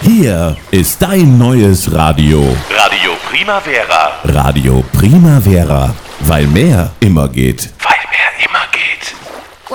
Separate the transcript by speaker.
Speaker 1: Hier ist dein neues Radio.
Speaker 2: Radio Primavera.
Speaker 1: Radio Primavera, weil mehr immer geht.